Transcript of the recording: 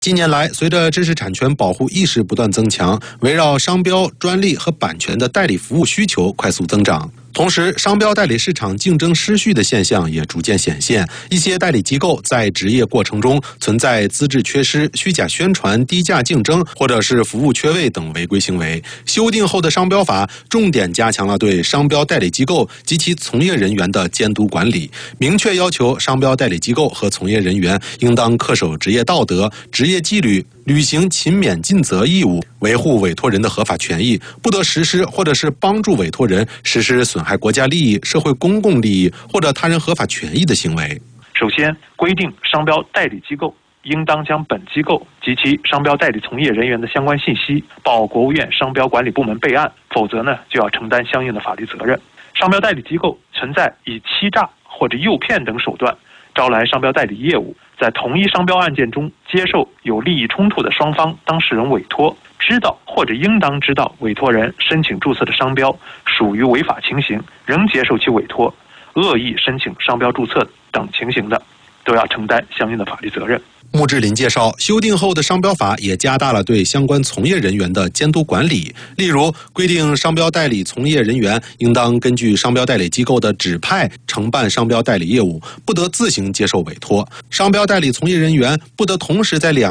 近年来，随着知识产权保护意识不断增强，围绕商标、专利和版权的代理服务需求快速增长。同时，商标代理市场竞争失序的现象也逐渐显现。一些代理机构在执业过程中存在资质缺失、虚假宣传、低价竞争，或者是服务缺位等违规行为。修订后的商标法重点加强了对商标代理机构及其从业人员的监督管理，明确要求商标代理机构和从业人员应当恪守职业道德、职业纪律，履行勤勉尽责义务，维护委托人的合法权益，不得实施或者是帮助委托人实施损害国家利益、社会公共利益或者他人合法权益的行为。 首先，规定商标代理机构应当将本机构及其商标代理从业人员的相关信息报国务院商标管理部门备案，否则呢就要承担相应的法律责任。商标代理机构存在以欺诈或者诱骗等手段招来商标代理业务，在同一商标案件中接受有利益冲突的双方当事人委托，知道或者应当知道委托人申请注册的商标属于违法情形，仍接受其委托，恶意申请商标注册等情形的，都要承担相应的法律责任。 穆志林介绍，修订后的商标法也加大了对相关从业人员的监督管理，例如规定商标代理从业人员应当根据商标代理机构的指派承办商标代理业务，不得自行接受委托。商标代理从业人员不得同时在两